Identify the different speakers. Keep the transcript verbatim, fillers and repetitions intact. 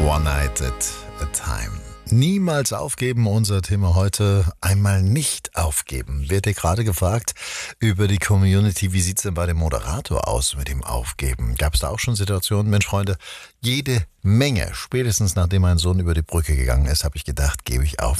Speaker 1: One Night at a Time. Niemals aufgeben, unser Thema heute. Einmal nicht aufgeben. Wird dir gerade gefragt über die Community, wie sieht es denn bei dem Moderator aus mit dem Aufgeben? Gab es da auch schon Situationen? Mensch, Freunde, jede Menge. Spätestens nachdem mein Sohn über die Brücke gegangen ist, habe ich gedacht, gebe ich auf.